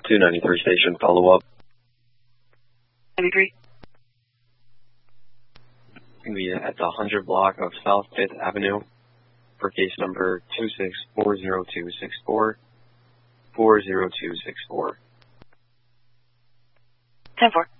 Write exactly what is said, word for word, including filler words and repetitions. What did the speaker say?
two ninety-three station, follow up. ninety-three. We at the one hundred block of South fifth Avenue for case number two six four zero two six four, four zero two six four. ten four.